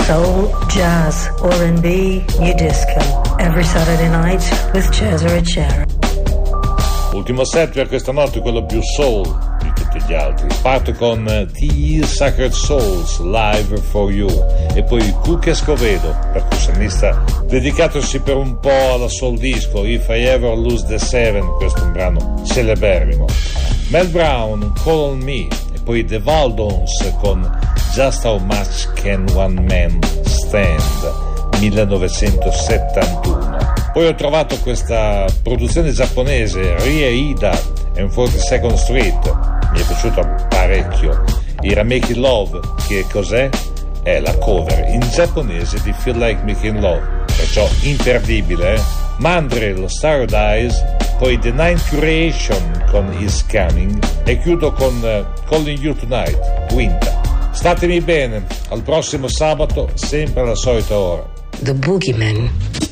Soul, jazz, R&B, new disco. Every Saturday night with Cesare Cerra. Ultimo set per questa notte, quello più soul di tutti gli altri. Parte con The Sacred Souls, Live for You, e poi Cook Escovedo, percussionista dedicatosi per un po' alla soul disco, If I Ever Lose the Seven, questo è un brano celeberrimo. Mel Brown, Call on Me, e poi The Valdons con Just How Much Can One Man Stand, 1971. Poi ho trovato questa produzione giapponese, Rie Ida and 42nd Street, mi è piaciuto parecchio. Era Making Love, che cos'è? È la cover in giapponese di Feel Like Making Love, perciò imperdibile, Mandrill, Starry Eyes, poi The Ninth Creation con Is Coming, e chiudo con Calling You Tonight, Winter. Statemi bene, al prossimo sabato, sempre alla solita ora. The Boogeyman.